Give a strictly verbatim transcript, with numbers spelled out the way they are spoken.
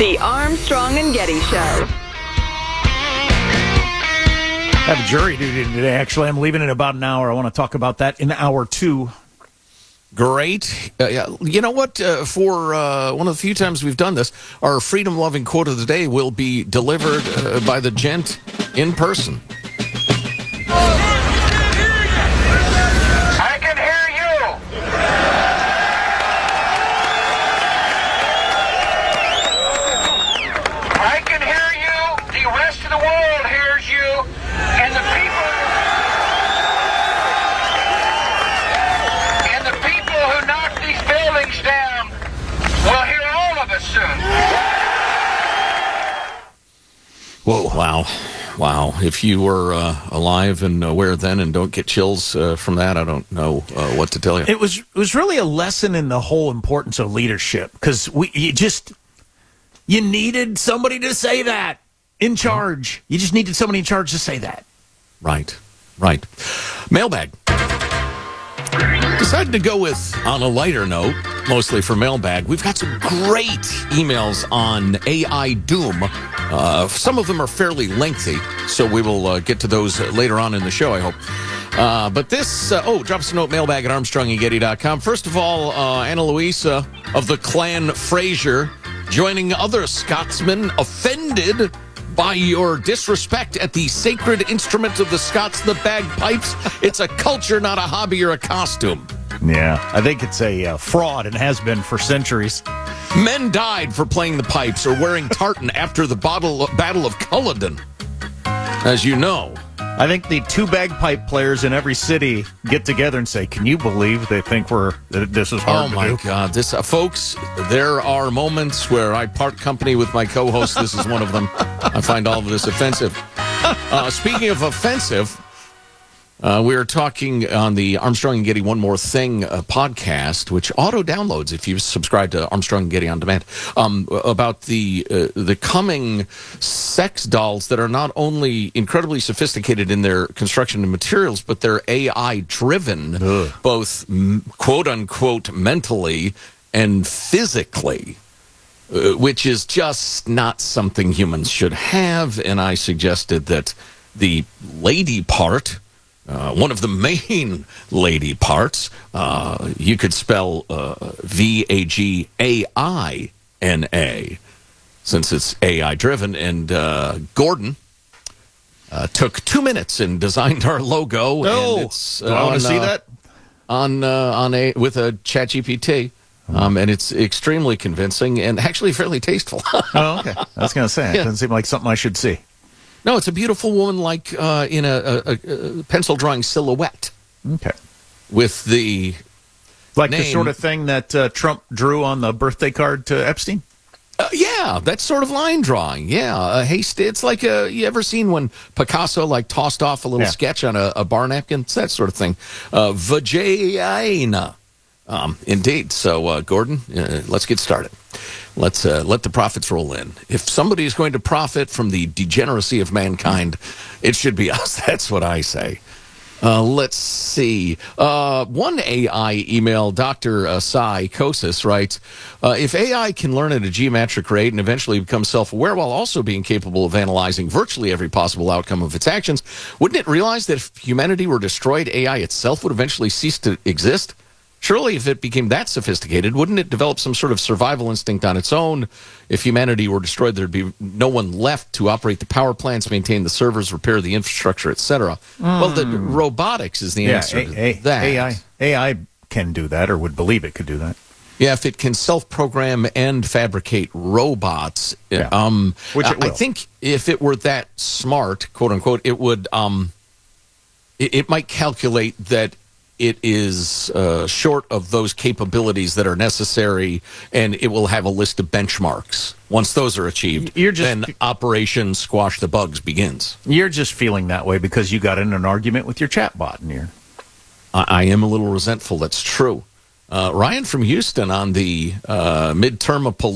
The Armstrong and Getty Show. I have a jury duty today, actually. I'm leaving in about an hour. I want to talk about that in hour two. Great. Uh, yeah, you know what? Uh, for uh, one of the few times we've done this, our freedom-loving quote of the day will be delivered uh, by the gent in person. I can hear you. I can hear you. The rest of the world hears you. And the people... And the people who knock these buildings down will hear all of us soon. Whoa, wow. Wow. If you were uh, alive and aware then and don't get chills uh, from that, I don't know uh, what to tell you. It was it was really a lesson in the whole importance of leadership, because we you just you needed somebody to say that in charge. You just needed somebody in charge to say that. Right, right. Mailbag. Decided to go with, on a lighter note, mostly for mailbag, we've got some great emails on A I doom. Uh, some of them are fairly lengthy, so we will uh, get to those later on in the show, I hope. Uh, but this, uh, oh, drop us a note, mailbag at armstrong and getty dot com. First of all, uh, Anna Louisa of the Clan Fraser joining other Scotsmen offended by your disrespect at the sacred instrument of the Scots, the bagpipes. It's a culture, not a hobby or a costume. Yeah, I think it's a uh, fraud and has been for centuries. Men died for playing the pipes or wearing tartan after the Battle Battle of Culloden, as you know. I think the two bagpipe players in every city get together and say, "Can you believe they think we're that this is hard oh to my do?" God, this uh, folks, there are moments where I part company with my co-host. This is one of them. I find all of this offensive. Uh, speaking of offensive, uh, we are talking on the Armstrong and Getty One More Thing uh, podcast, which auto downloads if you subscribe to Armstrong and Getty on demand, um, about the uh, the coming sex dolls that are not only incredibly sophisticated in their construction and materials, but they're A I driven, Ugh. both m- quote unquote mentally and physically. Uh, which is just not something humans should have. And I suggested that the lady part, uh, one of the main lady parts, uh, you could spell uh, V A G A I N A, since it's A I driven. And uh, Gordon uh, took two minutes and designed our logo. No, and it's, uh, do I want to see uh, that? On, uh, on a, with a ChatGPT. Um, and it's extremely convincing and actually fairly tasteful. Oh, okay. I was going to say, it Yeah. doesn't seem like something I should see. No, it's a beautiful woman, like uh, in a, a, a pencil drawing silhouette. Okay. With the Like name. the sort of thing that uh, Trump drew on the birthday card to Epstein? Uh, yeah, that sort of line drawing. Yeah, a haste. It's like a, you ever seen when Picasso like tossed off a little Yeah. sketch on a, a bar napkin? It's that sort of thing. Uh, vagina. Um, indeed. So, uh, Gordon, uh, let's get started. Let's uh, let the profits roll in. If somebody is going to profit from the degeneracy of mankind, it should be us. That's what I say. Uh, let's see. Uh, one A I email, Doctor Uh, Sai Kosis writes, uh, if A I can learn at a geometric rate and eventually become self-aware while also being capable of analyzing virtually every possible outcome of its actions, wouldn't it realize that if humanity were destroyed, A I itself would eventually cease to exist? Surely, if it became that sophisticated, wouldn't it develop some sort of survival instinct on its own? If humanity were destroyed, there'd be no one left to operate the power plants, maintain the servers, repair the infrastructure, et cetera. Mm. Well, the robotics is the Yeah, answer a, to a, that. A I, A I can do that, or would believe it could do that. Yeah, if it can self-program and fabricate robots, Yeah. um, Which it I will. think if it were that smart, quote unquote, it would. Um, it, it might calculate that it is uh, short of those capabilities that are necessary, and it will have a list of benchmarks. Once those are achieved, You're just- then Operation Squash the Bugs begins. You're just feeling that way because you got in an argument with your chatbot, and you're I, I am a little resentful. That's true. Uh, Ryan from Houston on the uh, midterm of